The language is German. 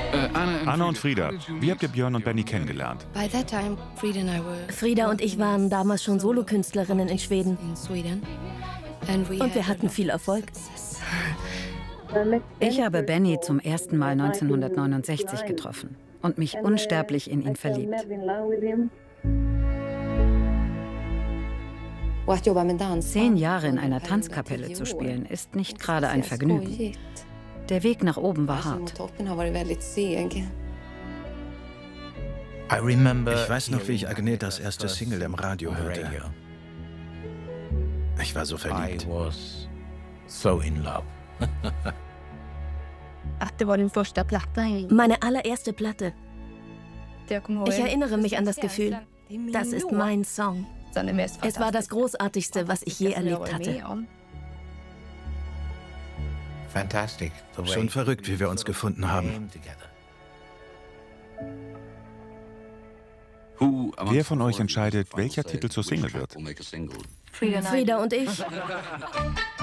Anna und Frida, wie habt ihr Björn und Benny kennengelernt? Frida und ich waren damals schon Solokünstlerinnen in Schweden. Und wir hatten viel Erfolg. Ich habe Benny zum ersten Mal 1969 getroffen und mich unsterblich in ihn verliebt. 10 Jahre in einer Tanzkapelle zu spielen, ist nicht gerade ein Vergnügen. Der Weg nach oben war hart. Ich weiß noch, wie ich Agnetas erste Single im Radio hörte. Ich war so verliebt. Meine allererste Platte. Ich erinnere mich an das Gefühl, das ist mein Song. Es war das Großartigste, was ich je erlebt hatte. Schon verrückt, wie wir uns gefunden haben. Wer von euch entscheidet, welcher Titel zur Single wird? Frida und ich.